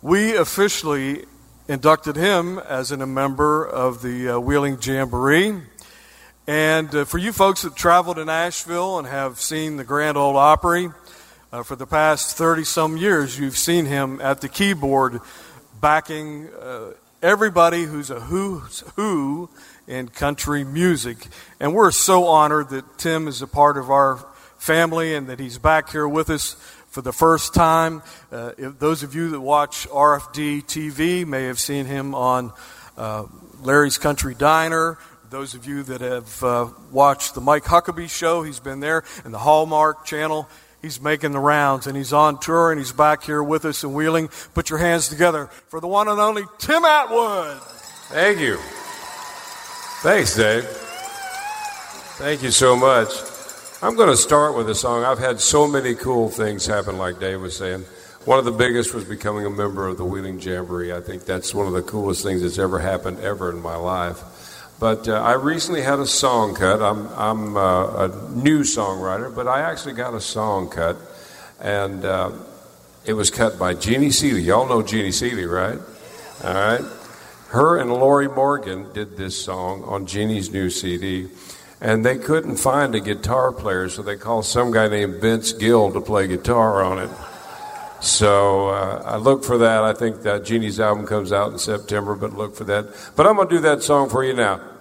we officially inducted him as a member of the Wheeling Jamboree. And for you folks that travel to Nashville and have seen the Grand Ole Opry, for the past 30-some years, you've seen him at the keyboard backing everybody who's a who's who in country music. And we're so honored that Tim is a part of our family and that he's back here with us for the first time. If those of you that watch RFD TV may have seen him on Larry's Country Diner. Those of you that have watched the Mike Huckabee show, he's been there, and the Hallmark Channel. He's making the rounds, and he's on tour, and he's back here with us in Wheeling. Put your hands together for the one and only Tim Atwood. Thank you. Thanks, Dave. Thank you so much. I'm going to start with a song. I've had so many cool things happen, like Dave was saying. One of the biggest was becoming a member of the Wheeling Jamboree. I think that's one of the coolest things that's ever happened ever in my life. But I recently had a song cut. I'm a new songwriter, but I actually got a song cut. And it was cut by Jeannie Seely. Y'all know Jeannie Seely, right? All right. Her and Lori Morgan did this song on Jeannie's new CD. And they couldn't find a guitar player, so they called some guy named Vince Gill to play guitar on it. So I look for that. I think that Jeannie's album comes out in September, but look for that. But I'm going to do that song for you now.